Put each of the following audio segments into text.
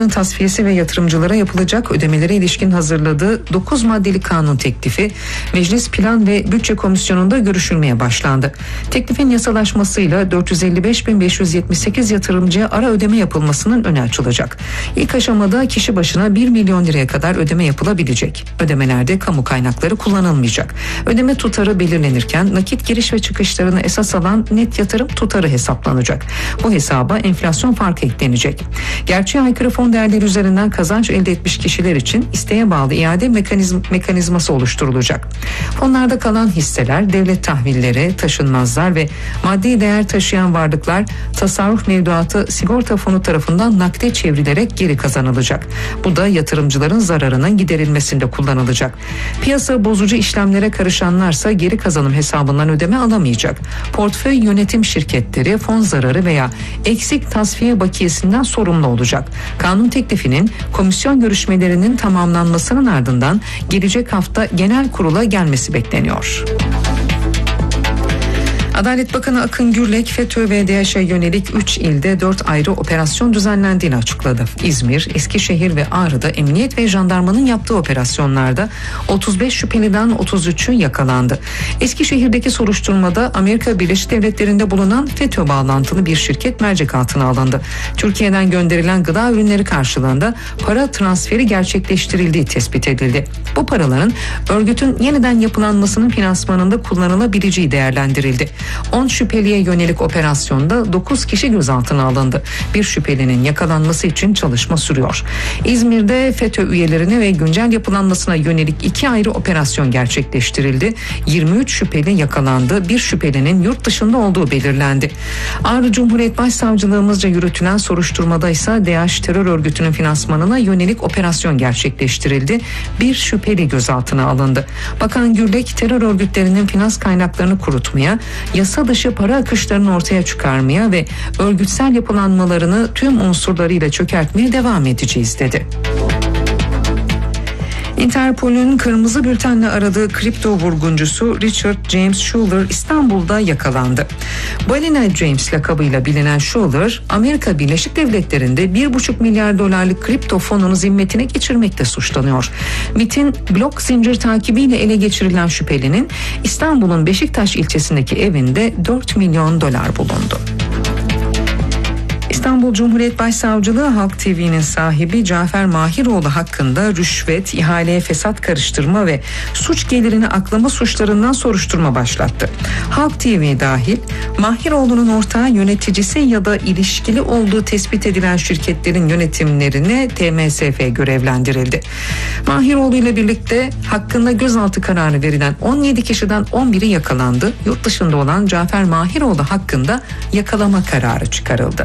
tasfiyesi ve yatırımcılara yapılacak ödemelere ilişkin hazırladığı 9 maddeli kanun teklifi Meclis Plan ve Bütçe Komisyonu'nda görüşülmeye başlandı. Teklifin yasalaşmasıyla 455.578 yatırımcıya ara ödeme yapılmasının önü açılacak. İlk aşamada kişi başına 1 milyon liraya kadar ödeme yapılabilecek. Ödemelerde kamu kaynakları kullanılmayacak. Ödeme tutarı belirlenirken nakit giriş ve çıkışlarını esas alan net yatırım tutarı hesaplanacak. Bu hesaba enflasyon farkı eklenecek. Gerçeğe aykırı fon değerleri üzerinden kazanç elde etmiş kişiler için isteğe bağlı iade mekanizması oluşturulacak. Fonlarda kalan hisseler, devlet tahvilleri, taşınmazlar ve maddi değer taşıyan varlıklar tasarruf mevduatı sigorta fonu tarafından nakde çevrilerek geri kazanılacak. Bu da yatırımcıların zararının giderilmesinde kullanılacak. Piyasa bozucu işlemlere karışanlarsa geri kazanım hesabından ödeme alamayacak. Portföy yönetim şirketleri fon zararı veya eksik tasfiye bakiyesinden sorumlu olacak. Kanun teklifinin komisyon görüşmelerinin tamamlanmasının ardından gelecek hafta genel kurula gelmesi bekleniyor. Adalet Bakanı Akın Gürlek, FETÖ ve DAEŞ'e yönelik 3 ilde 4 ayrı operasyon düzenlendiğini açıkladı. İzmir, Eskişehir ve Ağrı'da emniyet ve jandarmanın yaptığı operasyonlarda 35 şüpheliden 33'ü yakalandı. Eskişehir'deki soruşturmada Amerika Birleşik Devletleri'nde bulunan FETÖ bağlantılı bir şirket mercek altına alındı. Türkiye'den gönderilen gıda ürünleri karşılığında para transferi gerçekleştirildiği tespit edildi. Bu paraların örgütün yeniden yapılanmasının finansmanında kullanılabileceği değerlendirildi. 10 şüpheliye yönelik operasyonda 9 kişi gözaltına alındı. Bir şüphelinin yakalanması için çalışma sürüyor. İzmir'de FETÖ üyelerine ve güncel yapılanmasına yönelik 2 ayrı operasyon gerçekleştirildi. 23 şüpheli yakalandı. Bir şüphelinin yurt dışında olduğu belirlendi. Ağrı Cumhuriyet Başsavcılığımızca yürütülen soruşturmada ise DAEŞ terör örgütünün finansmanına yönelik operasyon gerçekleştirildi. Bir şüpheli gözaltına alındı. Bakan Gürlek, terör örgütlerinin finans kaynaklarını kurutmaya, yasa dışı para akışlarını ortaya çıkarmaya ve örgütsel yapılanmalarını tüm unsurlarıyla çökertmeye devam edeceğiz dedi. Interpol'ün kırmızı bültenle aradığı kripto vurguncusu Richard James Schuller İstanbul'da yakalandı. Balina James lakabıyla bilinen Schuller, Amerika Birleşik Devletleri'nde 1,5 milyar dolarlık kripto fonunu zimmetine geçirmekle suçlanıyor. MİT'in blok zincir takibiyle ele geçirilen şüphelinin İstanbul'un Beşiktaş ilçesindeki evinde 4 milyon dolar bulundu. İstanbul Cumhuriyet Başsavcılığı Halk TV'nin sahibi Cafer Mahiroğlu hakkında rüşvet, ihaleye fesat karıştırma ve suç gelirini aklama suçlarından soruşturma başlattı. Halk TV dahil Mahiroğlu'nun ortağı, yöneticisi ya da ilişkili olduğu tespit edilen şirketlerin yönetimlerine TMSF görevlendirildi. Mahiroğlu ile birlikte hakkında gözaltı kararı verilen 17 kişiden 11'i yakalandı. Yurt dışında olan Cafer Mahiroğlu hakkında yakalama kararı çıkarıldı.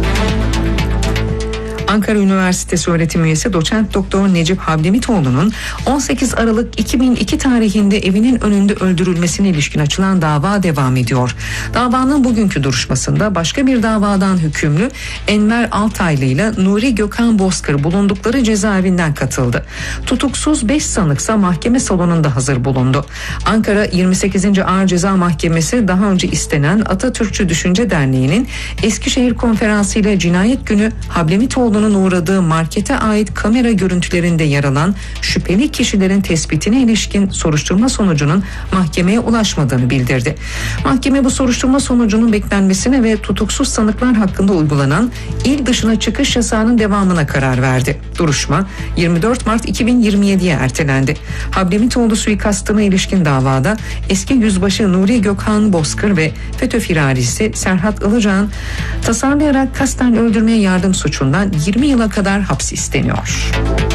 Ankara Üniversitesi öğretim üyesi doçent doktor Necip Hablemitoğlu'nun 18 Aralık 2002 tarihinde evinin önünde öldürülmesine ilişkin açılan dava devam ediyor. Davanın bugünkü duruşmasında başka bir davadan hükümlü Enver Altaylı ile Nuri Gökhan Bozkır bulundukları cezaevinden katıldı. Tutuksuz 5 sanıksa mahkeme salonunda hazır bulundu. Ankara 28. Ağır Ceza Mahkemesi daha önce istenen Atatürkçü Düşünce Derneği'nin Eskişehir Konferansı ile cinayet günü Hablemitoğlu'nun uğradığı markete ait kamera görüntülerinde yer alan şüpheli kişilerin tespitine ilişkin soruşturma sonucunun mahkemeye ulaşmadığını bildirdi. Mahkeme bu soruşturma sonucunun beklenmesine ve tutuksuz sanıklar hakkında uygulanan il dışına çıkış yasağının devamına karar verdi. Duruşma 24 Mart 2027'ye ertelendi. Hablemitoğlu suikastına ilişkin davada eski yüzbaşı Nuri Gökhan Bozkır ve FETÖ firarisi Serhat Ilıcan tasarlayarak kasten öldürmeye yardım suçundan 20 yıla kadar hapis isteniyor.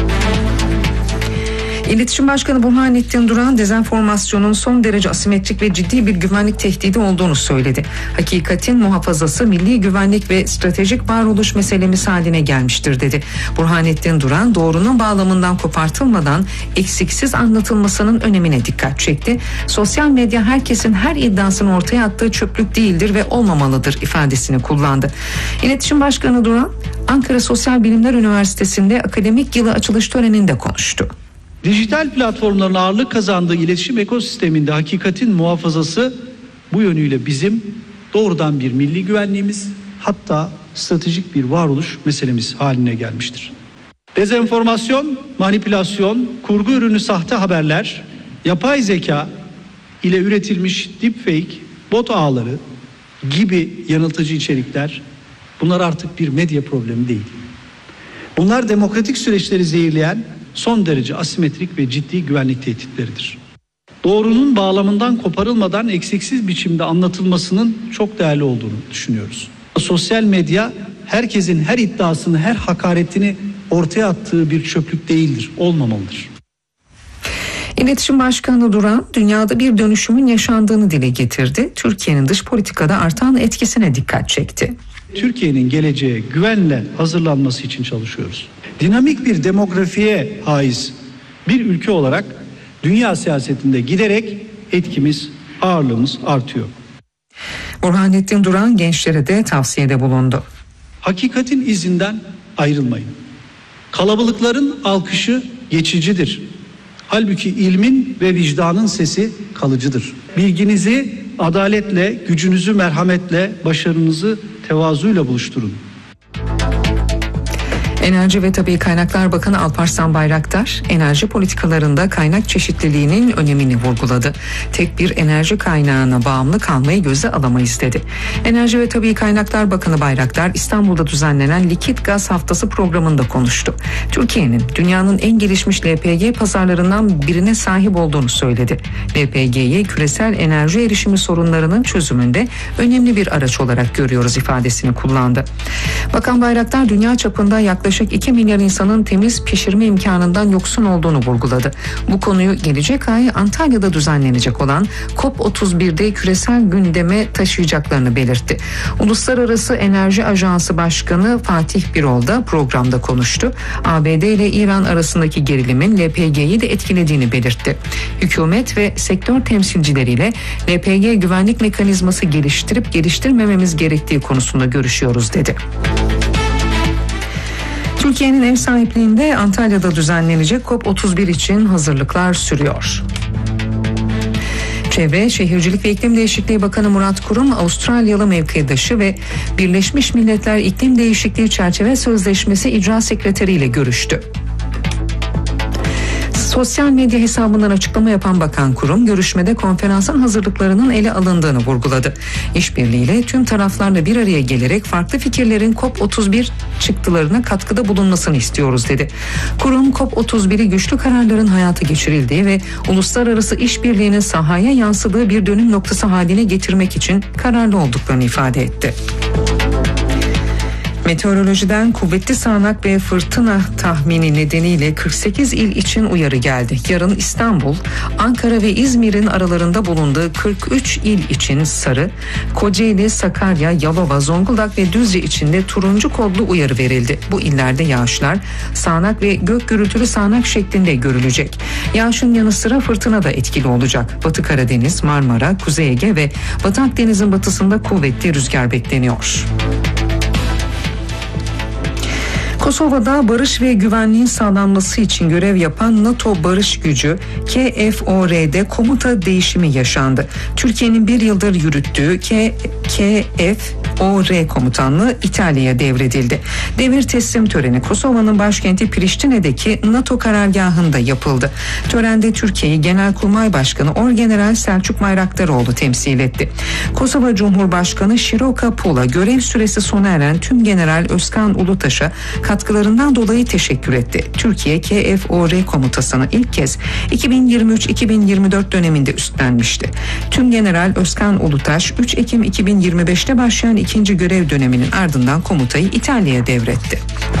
İletişim Başkanı Burhanettin Duran, dezenformasyonun son derece asimetrik ve ciddi bir güvenlik tehdidi olduğunu söyledi. Hakikatin muhafazası milli güvenlik ve stratejik varoluş meselemiz haline gelmiştir dedi. Burhanettin Duran, doğrunun bağlamından kopartılmadan eksiksiz anlatılmasının önemine dikkat çekti. Sosyal medya herkesin her iddiasını ortaya attığı çöplük değildir ve olmamalıdır ifadesini kullandı. İletişim Başkanı Duran, Ankara Sosyal Bilimler Üniversitesi'nde akademik yılı açılış töreninde konuştu. Dijital platformların ağırlık kazandığı iletişim ekosisteminde hakikatin muhafazası bu yönüyle bizim doğrudan bir milli güvenliğimiz, hatta stratejik bir varoluş meselemiz haline gelmiştir. Dezenformasyon, manipülasyon, kurgu ürünü sahte haberler, yapay zeka ile üretilmiş deepfake, bot ağları gibi yanıltıcı içerikler, bunlar artık bir medya problemi değil. Bunlar demokratik süreçleri zehirleyen son derece asimetrik ve ciddi güvenlik tehditleridir. Doğrunun bağlamından koparılmadan eksiksiz biçimde anlatılmasının çok değerli olduğunu düşünüyoruz. Sosyal medya herkesin her iddiasını, her hakaretini ortaya attığı bir çöplük değildir, olmamalıdır. İletişim Başkanı Duran, dünyada bir dönüşümün yaşandığını dile getirdi. Türkiye'nin dış politikada artan etkisine dikkat çekti. Türkiye'nin geleceğe güvenle hazırlanması için çalışıyoruz. Dinamik bir demografiye haiz bir ülke olarak dünya siyasetinde giderek etkimiz, ağırlığımız artıyor. Burhanettin Duran gençlere de tavsiyede bulundu. Hakikatin izinden ayrılmayın. Kalabalıkların alkışı geçicidir. Halbuki ilmin ve vicdanın sesi kalıcıdır. Bilginizi adaletle, gücünüzü merhametle, başarınızı tevazuyla buluşturun. Enerji ve Tabii Kaynaklar Bakanı Alparslan Bayraktar, enerji politikalarında kaynak çeşitliliğinin önemini vurguladı. Tek bir enerji kaynağına bağımlı kalmayı göze alamayız dedi. Enerji ve Tabii Kaynaklar Bakanı Bayraktar, İstanbul'da düzenlenen Likit Gaz Haftası programında konuştu. Türkiye'nin dünyanın en gelişmiş LPG pazarlarından birine sahip olduğunu söyledi. LPG'yi küresel enerji erişimi sorunlarının çözümünde önemli bir araç olarak görüyoruz ifadesini kullandı. Bakan Bayraktar, dünya çapında yaklaşık 2 milyar insanın temiz pişirme imkanından yoksun olduğunu vurguladı. Bu konuyu gelecek ay Antalya'da düzenlenecek olan COP31'de küresel gündeme taşıyacaklarını belirtti. Uluslararası Enerji Ajansı Başkanı Fatih Birol da programda konuştu. ABD ile İran arasındaki gerilimin LPG'yi de etkilediğini belirtti. Hükümet ve sektör temsilcileriyle LPG güvenlik mekanizması geliştirip geliştirmememiz gerektiği konusunda görüşüyoruz dedi. Türkiye'nin ev sahipliğinde Antalya'da düzenlenecek COP31 için hazırlıklar sürüyor. Çevre, Şehircilik ve İklim Değişikliği Bakanı Murat Kurum, Avustralyalı mevkidaşı ve Birleşmiş Milletler İklim Değişikliği Çerçeve Sözleşmesi İcra Sekreteri ile görüştü. Sosyal medya hesabından açıklama yapan Bakan Kurum, görüşmede konferansın hazırlıklarının ele alındığını vurguladı. İşbirliğiyle tüm taraflarla bir araya gelerek farklı fikirlerin COP31 çıktılarına katkıda bulunmasını istiyoruz dedi. Kurum, COP31'i güçlü kararların hayata geçirildiği ve uluslararası işbirliğinin sahaya yansıdığı bir dönüm noktası haline getirmek için kararlı olduklarını ifade etti. Meteorolojiden kuvvetli sağanak ve fırtına tahmini nedeniyle 48 il için uyarı geldi. Yarın İstanbul, Ankara ve İzmir'in aralarında bulunduğu 43 il için sarı, Kocaeli, Sakarya, Yalova, Zonguldak ve Düzce için de turuncu kodlu uyarı verildi. Bu illerde yağışlar sağanak ve gök gürültülü sağanak şeklinde görülecek. Yağışın yanı sıra fırtına da etkili olacak. Batı Karadeniz, Marmara, Kuzey Ege ve Batı Akdeniz'in batısında kuvvetli rüzgar bekleniyor. Kosova'da barış ve güvenliğin sağlanması için görev yapan NATO barış gücü KFOR'de komuta değişimi yaşandı. Türkiye'nin bir yıldır yürüttüğü KFOR komutanlığı İtalya'ya devredildi. Devir teslim töreni Kosova'nın başkenti Priştine'deki NATO karargahında yapıldı. Törende Türkiye'yi Genelkurmay Başkanı Orgeneral Selçuk Bayraktaroğlu temsil etti. Kosova Cumhurbaşkanı Široka Pula görev süresi sona eren tüm General Özkan Ulutaş'a katkılarından dolayı teşekkür etti. Türkiye KFOR komutasını ilk kez 2023-2024 döneminde üstlenmişti. Tüm General Özkan Ulutaş 3 Ekim 2025'te başlayan ikinci görev döneminin ardından komutayı İtalya'ya devretti.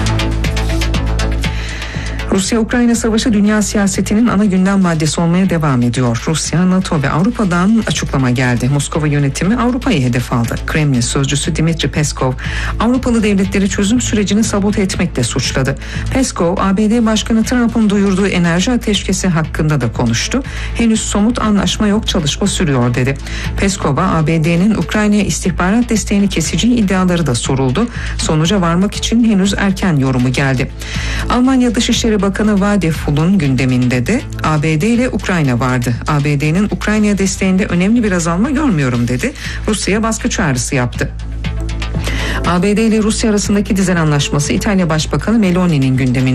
Rusya-Ukrayna savaşı dünya siyasetinin ana gündem maddesi olmaya devam ediyor. Rusya, NATO ve Avrupa'dan açıklama geldi. Moskova yönetimi Avrupa'yı hedef aldı. Kremlin sözcüsü Dmitri Peskov, Avrupalı devletleri çözüm sürecini sabote etmekle suçladı. Peskov, ABD Başkanı Trump'ın duyurduğu enerji ateşkesi hakkında da konuştu. Henüz somut anlaşma yok, çalışma sürüyor dedi. Peskov'a ABD'nin Ukrayna'ya istihbarat desteğini keseceği iddiaları da soruldu. Sonuca varmak için henüz erken yorumu geldi. Almanya Dışişleri Bakanı Vadeful'un gündeminde de ABD ile Ukrayna vardı. ABD'nin Ukrayna'ya desteğinde önemli bir azalma görmüyorum dedi. Rusya'ya baskı çağrısı yaptı. ABD ile Rusya arasındaki dizel anlaşması İtalya Başbakanı Meloni'nin gündeminde.